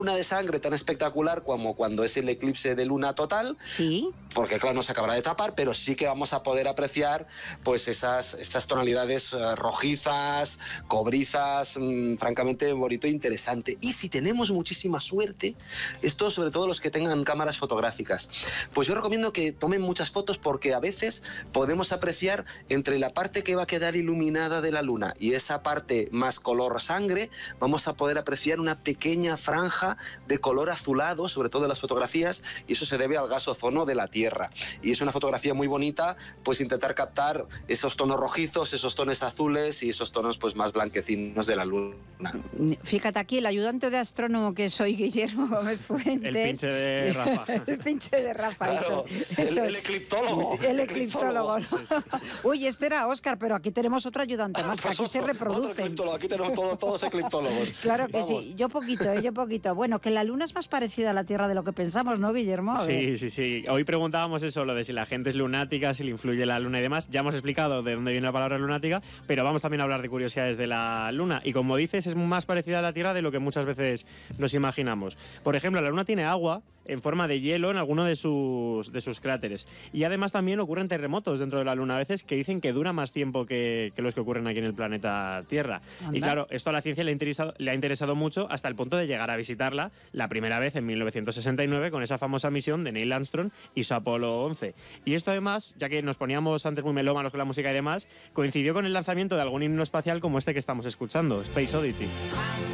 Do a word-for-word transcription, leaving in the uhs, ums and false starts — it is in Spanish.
luna de sangre tan espectacular como cuando es el eclipse de luna total, sí, porque claro, no se acabará de tapar, pero sí que vamos a poder apreciar pues esas, esas tonalidades uh, rojizas, cobrizas, mmm, francamente bonito e interesante. Y si tenemos muchísima suerte, esto sobre todo los que tengan cámaras fotográficas, pues yo recomiendo que tomen muchas fotos, porque a veces podemos apreciar entre la parte que va a quedar iluminada de la luna y esa parte más color sangre, vamos a poder apreciar una pequeña franja de color azulado, sobre todo en las fotografías, y eso se debe al gas ozono de la Tierra. Y es una fotografía muy bonita, pues intentar captar esos tonos rojizos, esos tonos azules y esos tonos pues más blanquecinos de la luna. Fíjate aquí, el ayudante de astrónomo que soy, Guillermo Gómez Fuentes. El pinche de Rafa. El pinche de Rafa, claro, eso. eso. El, el ecliptólogo. El ecliptólogo. ¿No? Sí, sí. Uy, este era Óscar, pero aquí tenemos otro ayudante más, que Pues aquí se otro, reproducen. otro ecliptólogo, aquí tenemos todos, todos ecliptólogos. Claro que Vamos. sí, yo poquito, ¿eh? yo poquito. Bueno, que la luna es más parecida a la Tierra de lo que pensamos, ¿no, Guillermo? A ver. Sí, sí, sí. Hoy preguntábamos eso, lo de si la gente es lunática, si le influye la luna y demás. Ya hemos explicado de dónde viene la palabra lunática, pero vamos también a hablar de curiosidades de la luna. Y como dices, es más parecida a la Tierra de lo que muchas veces nos imaginamos. Por ejemplo, la luna tiene agua en forma de hielo en alguno de sus, de sus cráteres. Y además también ocurren terremotos dentro de la luna a veces que dicen que dura más tiempo que, que los que ocurren aquí en el planeta Tierra. Anda. Y claro, esto a la ciencia le ha, interesado, le ha interesado mucho hasta el punto de llegar a visitarla la primera vez en mil novecientos sesenta y nueve con esa famosa misión de Neil Armstrong y su Apolo once. Y esto además, ya que nos poníamos antes muy melómanos con la música y demás, coincidió con el lanzamiento de algún himno espacial como este que estamos escuchando, Space Oddity.